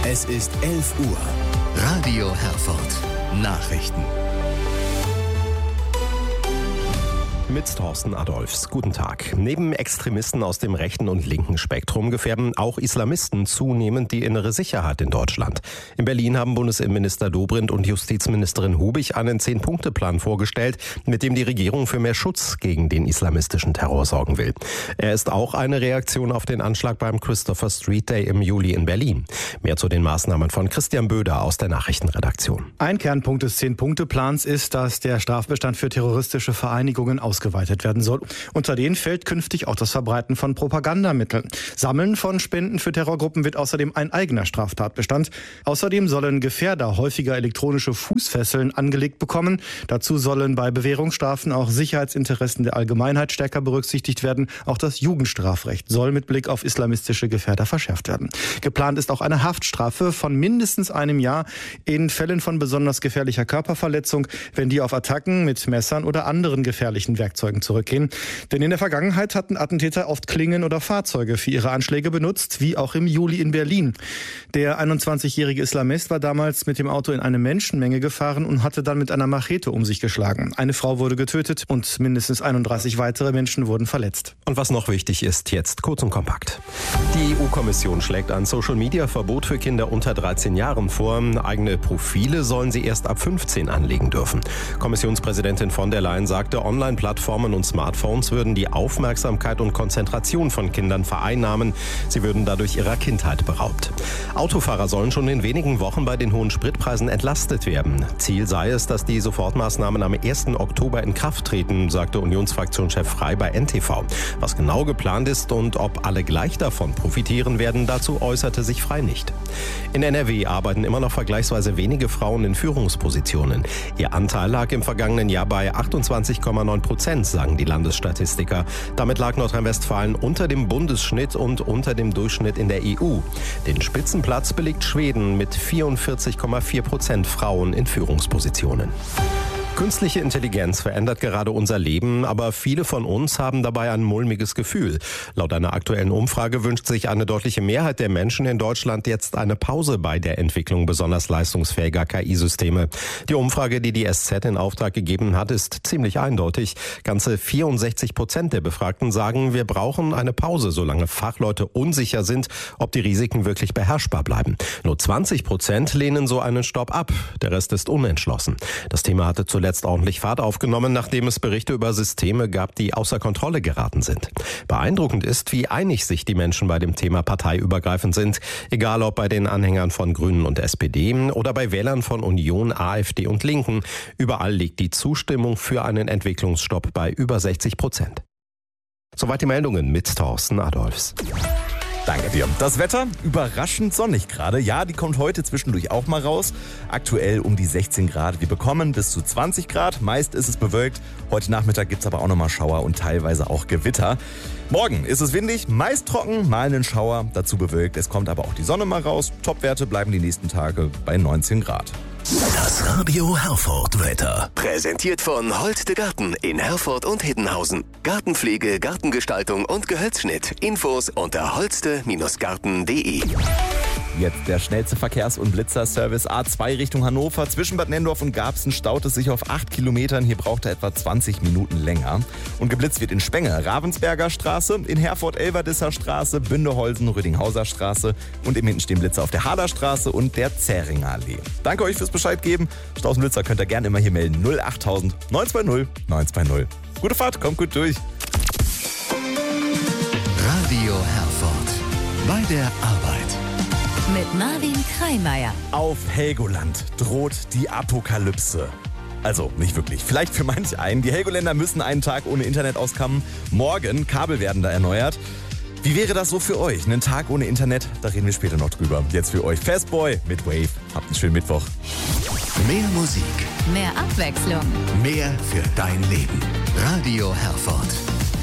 Es ist 11 Uhr. Radio Herford. Nachrichten. Mit Thorsten Adolphs. Guten Tag. Neben Extremisten aus dem rechten und linken Spektrum gefährden auch Islamisten zunehmend die innere Sicherheit in Deutschland. In Berlin haben Bundesinnenminister Dobrindt und Justizministerin Hubig einen 10-Punkte-Plan vorgestellt, mit dem die Regierung für mehr Schutz gegen den islamistischen Terror sorgen will. Er ist auch eine Reaktion auf den Anschlag beim Christopher Street Day im Juli in Berlin. Mehr zu den Maßnahmen von Christian Böder aus der Nachrichtenredaktion. Ein Kernpunkt des 10-Punkte-Plans ist, dass der Strafbestand für terroristische Vereinigungen ausgeweitet werden soll. Unter den fällt künftig auch das Verbreiten von Propagandamitteln. Sammeln von Spenden für Terrorgruppen wird außerdem ein eigener Straftatbestand. Außerdem sollen Gefährder häufiger elektronische Fußfesseln angelegt bekommen. Dazu sollen bei Bewährungsstrafen auch Sicherheitsinteressen der Allgemeinheit stärker berücksichtigt werden. Auch das Jugendstrafrecht soll mit Blick auf islamistische Gefährder verschärft werden. Geplant ist auch eine Haftstrafe von mindestens einem Jahr in Fällen von besonders gefährlicher Körperverletzung, wenn die auf Attacken mit Messern oder anderen gefährlichen Werkzeugen zurückgehen. Denn in der Vergangenheit hatten Attentäter oft Klingen oder Fahrzeuge für ihre Anschläge benutzt, wie auch im Juli in Berlin. Der 21-jährige Islamist war damals mit dem Auto in eine Menschenmenge gefahren und hatte dann mit einer Machete um sich geschlagen. Eine Frau wurde getötet und mindestens 31 weitere Menschen wurden verletzt. Und was noch wichtig ist, jetzt kurz und kompakt. Die EU-Kommission schlägt ein Social-Media-Verbot für Kinder unter 13 Jahren vor. Eigene Profile sollen sie erst ab 15 anlegen dürfen. Kommissionspräsidentin von der Leyen sagte, Online-Plattformen und Smartphones würden die Aufmerksamkeit und Konzentration von Kindern vereinnahmen. Sie würden dadurch ihrer Kindheit beraubt. Autofahrer sollen schon in wenigen Wochen bei den hohen Spritpreisen entlastet werden. Ziel sei es, dass die Sofortmaßnahmen am 1. Oktober in Kraft treten, sagte Unionsfraktionschef Frey bei NTV. Was genau geplant ist und ob alle gleich davon profitieren werden, dazu äußerte sich Frey nicht. In NRW arbeiten immer noch vergleichsweise wenige Frauen in Führungspositionen. Ihr Anteil lag im vergangenen Jahr bei 28,9%, sagen die Landesstatistiker. Damit lag Nordrhein-Westfalen unter dem Bundesschnitt und unter dem Durchschnitt in der EU. Den Spitzenplatz belegt Schweden mit 44,4% Frauen in Führungspositionen. Künstliche Intelligenz verändert gerade unser Leben, aber viele von uns haben dabei ein mulmiges Gefühl. Laut einer aktuellen Umfrage wünscht sich eine deutliche Mehrheit der Menschen in Deutschland jetzt eine Pause bei der Entwicklung besonders leistungsfähiger KI-Systeme. Die Umfrage, die die SZ in Auftrag gegeben hat, ist ziemlich eindeutig. Ganze 64% der Befragten sagen, wir brauchen eine Pause, solange Fachleute unsicher sind, ob die Risiken wirklich beherrschbar bleiben. Nur 20% lehnen so einen Stopp ab. Der Rest ist unentschlossen. Das Thema hatte zuletzt ordentlich Fahrt aufgenommen, nachdem es Berichte über Systeme gab, die außer Kontrolle geraten sind. Beeindruckend ist, wie einig sich die Menschen bei dem Thema parteiübergreifend sind. Egal ob bei den Anhängern von Grünen und SPD oder bei Wählern von Union, AfD und Linken. Überall liegt die Zustimmung für einen Entwicklungsstopp bei über 60%. Soweit die Meldungen mit Thorsten Adolphs. Danke dir. Das Wetter überraschend sonnig gerade. Ja, die kommt heute zwischendurch auch mal raus. Aktuell um die 16 Grad. Wir bekommen bis zu 20 Grad. Meist ist es bewölkt. Heute Nachmittag gibt es aber auch nochmal Schauer und teilweise auch Gewitter. Morgen ist es windig, meist trocken, mal einen Schauer, dazu bewölkt. Es kommt aber auch die Sonne mal raus. Topwerte bleiben die nächsten Tage bei 19 Grad. Das Radio Herford Wetter. Präsentiert von Holste Garten in Herford und Hiddenhausen. Gartenpflege, Gartengestaltung und Gehölzschnitt. Infos unter holste-garten.de. Jetzt der schnellste Verkehrs- und Blitzerservice A2 Richtung Hannover. Zwischen Bad Nenndorf und Garbsen staut es sich auf 8 Kilometern. Hier braucht er etwa 20 Minuten länger. Und geblitzt wird in Spenge, Ravensberger Straße, in Herford Elverdisser Straße, Bündeholsen, Rüdinghauser Straße und im Hinten stehen Blitzer auf der Hader Straße und der Zähringer Allee. Danke euch fürs Bescheid geben. Staus und Blitzer könnt ihr gerne immer hier melden. 08000 920 920. Gute Fahrt, kommt gut durch. Radio Herford. Bei der Arbeit. Mit Marvin Kreimeier. Auf Helgoland droht die Apokalypse. Also nicht wirklich. Vielleicht für manch einen. Die Helgoländer müssen einen Tag ohne Internet auskommen. Morgen, Kabel werden da erneuert. Wie wäre das so für euch? Einen Tag ohne Internet? Da reden wir später noch drüber. Jetzt für euch Fastboy mit Wave. Habt einen schönen Mittwoch. Mehr Musik. Mehr Abwechslung. Mehr für dein Leben. Radio Herford.